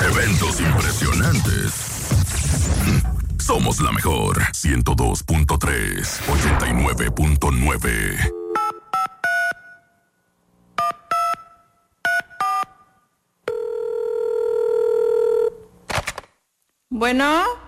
Eventos impresionantes. Somos la mejor. 102.3, 89.9. Bueno.